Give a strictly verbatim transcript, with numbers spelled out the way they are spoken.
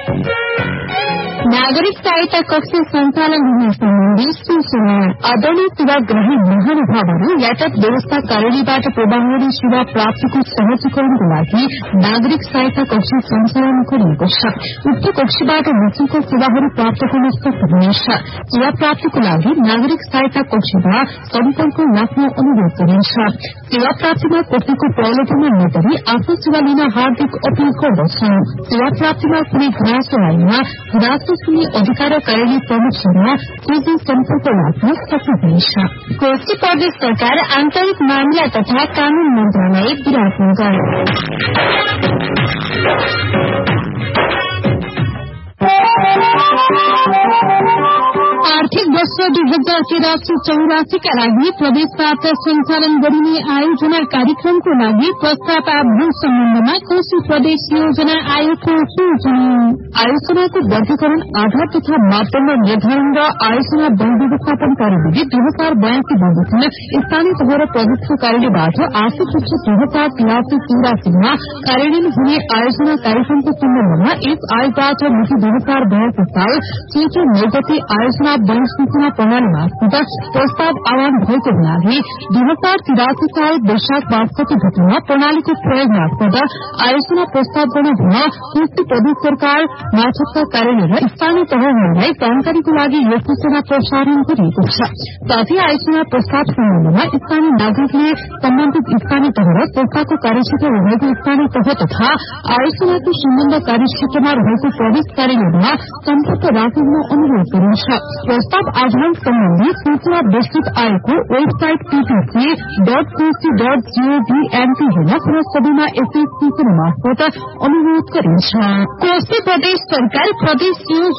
नागरिक सहायता कक्ष सञ्चालन हुने सम्बन्धी सूचना। आदरणीय सेवाग्राही महानुभावहरू यातायात व्यवस्था कार्यालयबाट प्रदान गर्ने सेवा प्राप्तिको सहजीकरणको लागि नागरिक सहायता कक्ष सञ्चालन गरिएको छ। उक्त कक्षबाट निशुल्क सेवाहरू प्राप्त गर्न सक्नुहुनेछ। सेवा प्राप्तिको लागि नागरिक सहायता कक्षमा सम्पर्क राख्न अनुरोध गरिन्छ। सेवा प्राप्तिमा कसैको प्रलोभनमा नपरी आफ्नो सेवा लिन हार्दिक अपील गर्दछौं। सेवा प्राप्तिमा कुनै गुनासो आएमा गुनासो सुन्ने अधिकार कार्यालय प्रमुखसँग सीधै सम्पर्क राख्न सक्नुहुनेछ। कोशी प्रदेश सरकार आन्तरिक मामिला तथा कानून मन्त्रालय विराटनगर। आर्थिक वर्ष दुई हजार तिरासी चौरासीका लागि प्रदेशबाट सञ्चालन गरिने आयोजना कार्यक्रमको लागि प्रस्ताव आह्वान सम्बन्धमा कोशी प्रदेश योजना आयोगको सूचना। आयोजनाको वर्गीकरण आधार तथा मापदण्ड निर्धारण र आयोजना वन व्यवस्थापन कार्यविधि दुई हजार बयासी बमोजिम स्थानीय तह र प्रदेशको कार्यालयबाट आर्थिक वर्ष दुई हजार तिरासी चौरासीमा कार्यान्वयन हुने आयोजना कार्यक्रमको सम्बन्धमा यस आयोगबाट मिति दुई हजार बयासी साल चैत्र नौ गते आयोजना वन सूचना प्रणाली मार्फत प्रस्ताव आह्वान भएको हुनाले दुई हजार तिरासी साल वैशाख बासठी गतेमा प्रणालीको प्रयोग मार्फत आयोजना प्रस्ताव गर्न हुन कोशी प्रदेश सरकार मार्फतका कार्यालय र स्थानीय तहहरूलाई जानकारीको लागि यो सूचना प्रसारण गरिएको छ। साथै आयोजना प्रस्ताव सम्बन्धमा स्थानीय नागरिकले सम्बन्धित स्थानीय तह र संस्थाको कार्यक्षेत्र रहेको स्थानीय तह तथा आयोजनाको सम्बन्ध कार्यक्षेत्रमा रहेको प्रदेश कार्यालयमा सम्पर्क राख्न अनुरोध गरिन्छ। प्रस्ताव आह्वान सम्बन्धी सूचना विस्तृत आयोगको website PTC dot Koshi dot gov NP हेर्न पुनः सबैमा यसै सूचना मार्फत अनुरोध गरिन्छ। कोशी प्रदेश सरकार प्रदेश